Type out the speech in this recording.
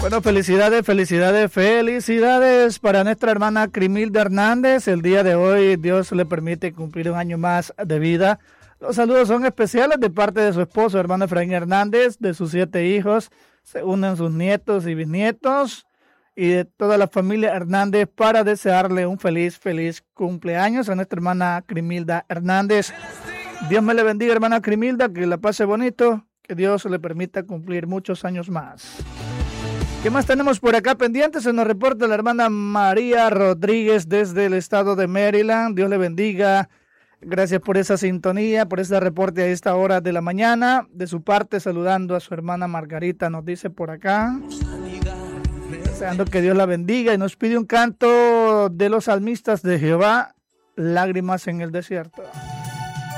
Bueno, felicidades para nuestra hermana Crimilda Hernández. El día de hoy Dios le permite cumplir un año más de vida. Los saludos son especiales de parte de su esposo, hermano Efraín Hernández, de sus 7 hijos. Se unen sus nietos y bisnietos y de toda la familia Hernández para desearle un feliz cumpleaños a nuestra hermana Crimilda Hernández. Dios me le bendiga, hermana Crimilda, que la pase bonito, que Dios le permita cumplir muchos años más. ¿Qué más tenemos por acá pendientes? Se nos reporta la hermana María Rodríguez desde el estado de Maryland. Dios le bendiga. Gracias por esa sintonía, por ese reporte a esta hora de la mañana. De su parte, saludando a su hermana Margarita, nos dice por acá. Deseando que Dios la bendiga y nos pide un canto de los salmistas de Jehová, Lágrimas en el desierto.